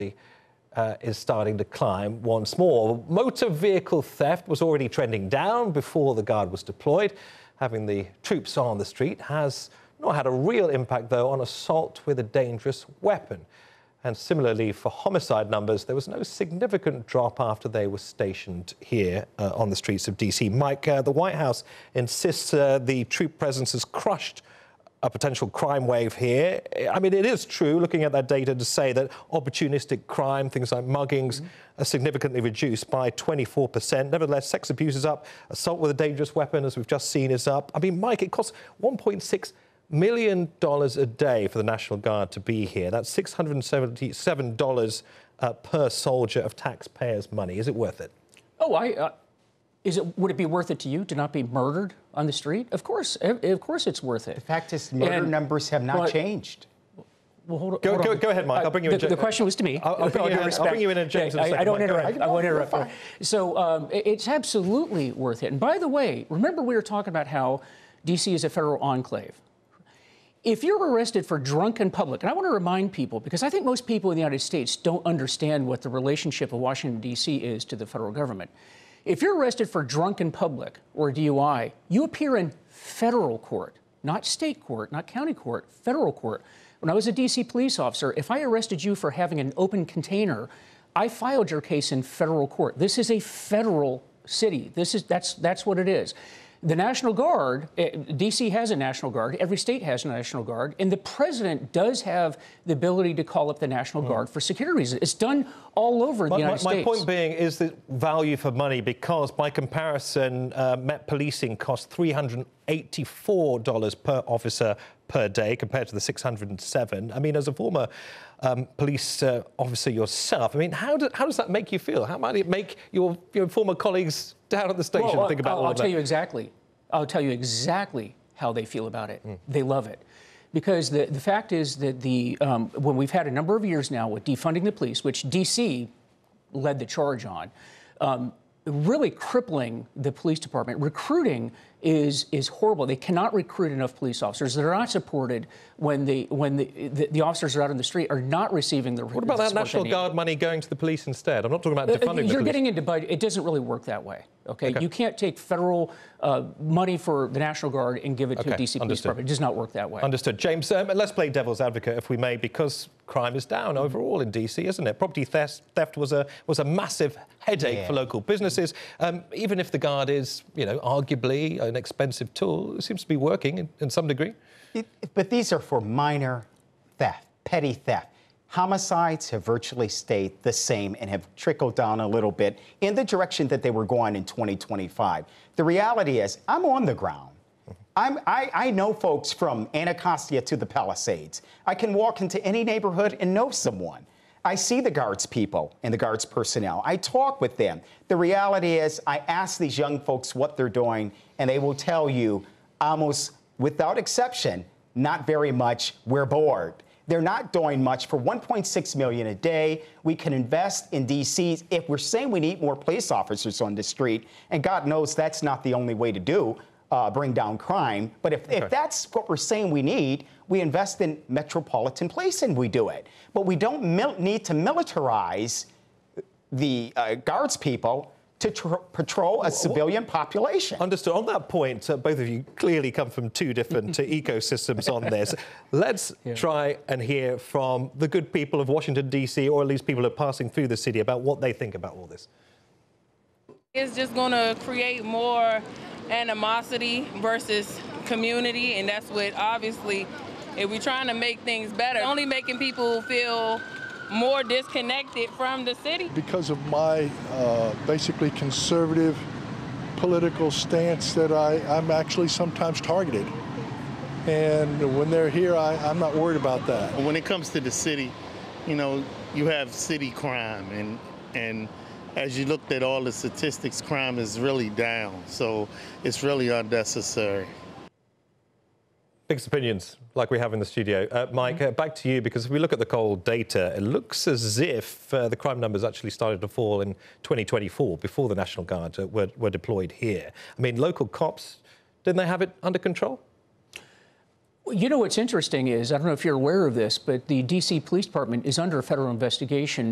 is starting to climb once more. Motor vehicle theft was already trending down before the Guard was deployed. Having the troops on the street has not had a real impact, though, on assault with a dangerous weapon. And similarly, for homicide numbers, there was no significant drop after they were stationed here on the streets of D.C. Mike, the White House insists the troop presence has crushed a potential crime wave here. I mean, it is true, looking at that data, to say that opportunistic crime, things like muggings, are significantly reduced by 24%. Nevertheless, sex abuse is up. Assault with a dangerous weapon, as we've just seen, is up. I mean, Mike, it costs $1.6 million a day for the National Guard to be here. That's $677 per soldier of taxpayers' money. Is it worth it? Oh, would it be worth it to you to not be murdered on the street? Of course it's worth it. The fact is, murder numbers have not changed. Well, hold on. Go ahead, Mike. I'll bring you in. The question was to me. I'll bring you in James, in a second. I don't interrupt. I won't interrupt. So it's absolutely worth it. And by the way, remember we were talking about how D.C. is a federal enclave. If you're arrested for drunk in public, and I want to remind people, because I think most people in the United States don't understand what the relationship of Washington, D.C. is to the federal government. If you're arrested for drunk in public or DUI, you appear in federal court, not state court, not county court, federal court. When I was a D.C. police officer, if I arrested you for having an open container, I filed your case in federal court. This is a federal city. That's what it is. The National Guard, D.C. has a National Guard, every state has a National Guard, and the president does have the ability to call up the National Guard for security reasons. It's done all over the United States. My point being is the value for money, because by comparison, Met Policing costs $384 per officer per day compared to the $607. I mean, as a former police officer yourself, I mean, how does that make you feel? How might it make your former colleagues down at the station think about all of that? I'll tell you exactly how they feel about it. They love it. Because the fact is that when we've had a number of years now with defunding the police, which D.C. led the charge on, really crippling the police department. Recruiting is horrible. They cannot recruit enough police officers. They're not supported when the officers are out on the street are not receiving the. What about that National Guard money going to the police instead? I'm not talking about defunding the police. You're getting into budget. It doesn't really work that way. Okay? You can't take federal money for the National Guard and give it to D.C. Police Department. It does not work that way. Understood. James, let's play devil's advocate, if we may, because crime is down overall in D.C., isn't it? Property theft was a massive headache for local businesses. Even if the Guard is, arguably an expensive tool, it seems to be working in some degree. But these are for minor theft, petty theft. Homicides have virtually stayed the same and have trickled down a little bit in the direction that they were going in 2025. The reality is, I'm on the ground. I know folks from Anacostia to the Palisades. I can walk into any neighborhood and know someone. I see the Guards people and the Guards personnel. I talk with them. The reality is, I ask these young folks what they're doing, and they will tell you, almost without exception, not very much, we're bored. They're not doing much. For $1.6 million a day, we can invest in D.C. If we're saying we need more police officers on the street, and God knows that's not the only way to bring down crime, but if that's what we're saying we need, we invest in metropolitan policing, we do it. But we don't need to militarize the Guards people to patrol a civilian population. Understood. On that point, both of you clearly come from two different ecosystems on this. Let's try and hear from the good people of Washington, D.C., or at least people who are passing through the city, about what they think about all this. It's just going to create more animosity versus community, and that's what, obviously, if we're trying to make things better, only making people feel more disconnected from the city. Because of my basically conservative political stance, that I'm actually sometimes targeted. And when they're here, I'm not worried about that. When it comes to the city, you have city crime, and as you looked at all the statistics, crime is really down. So it's really unnecessary. Mixed opinions, like we have in the studio. Mike, back to you, because if we look at the cold data, it looks as if the crime numbers actually started to fall in 2024, before the National Guard were deployed here. I mean, local cops, didn't they have it under control? You know what's interesting is, I don't know if you're aware of this, but the D.C. Police Department is under a federal investigation